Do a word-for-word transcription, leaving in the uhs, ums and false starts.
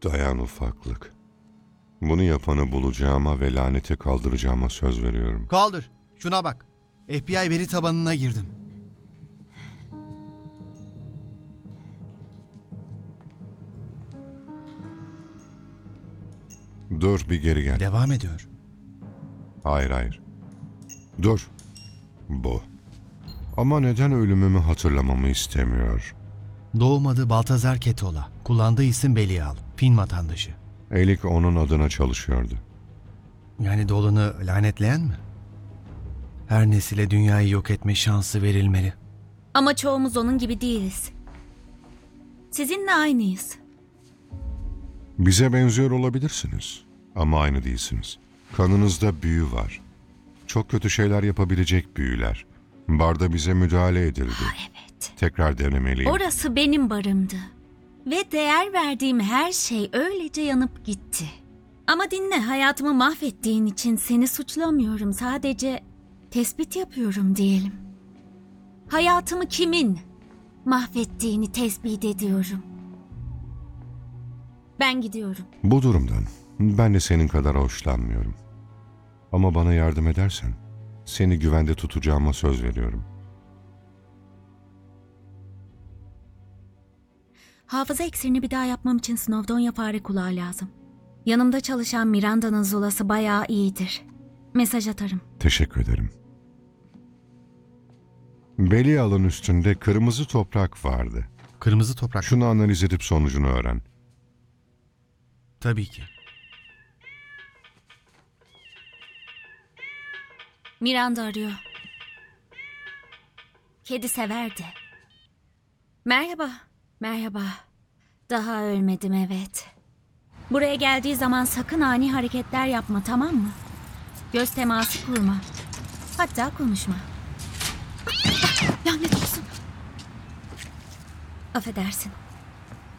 Dayan ufaklık. Bunu yapanı bulacağıma ve lanete kaldıracağıma söz veriyorum. Kaldır. Şuna bak. F B I veri tabanına girdim. Dur, bir geri gel. Devam ediyor. Hayır hayır. Dur. Bu. Ama neden ölümümü hatırlamamı istemiyor? Doğum adı Baltazar Ketola. Kullandığı isim Belial. Fin vatandaşı. Elik onun adına çalışıyordu. Yani Dolan'ı lanetleyen mi? Her nesile dünyayı yok etme şansı verilmeli. Ama çoğumuz onun gibi değiliz. Sizinle aynıyız. Bize benziyor olabilirsiniz. Ama aynı değilsiniz. Kanınızda büyü var. Çok kötü şeyler yapabilecek büyüler. Barda bize müdahale edildi. Ha, evet. Tekrar denemeliyim. Orası benim barımdı. Ve değer verdiğim her şey öylece yanıp gitti. Ama dinle, hayatımı mahvettiğin için seni suçlamıyorum. Sadece tespit yapıyorum diyelim. Hayatımı kimin mahvettiğini tespit ediyorum. Ben gidiyorum. Bu durumdan ben de senin kadar hoşlanmıyorum. Ama bana yardım edersen seni güvende tutacağıma söz veriyorum. Hafıza iksirini bir daha yapmam için Snowdonia fare kulağı lazım. Yanımda çalışan Miranda'nın zulası bayağı iyidir. Mesaj atarım. Teşekkür ederim. Belial'ın üstünde kırmızı toprak vardı. Kırmızı toprak. Şunu analiz edip sonucunu öğren. Tabii ki. Miranda arıyor. Kedi severdi. Merhaba, merhaba. Daha ölmedim, evet. Buraya geldiği zaman sakın ani hareketler yapma, tamam mı? Göz teması kurma. Hatta konuşma. Ah, lanet olsun. Affedersin.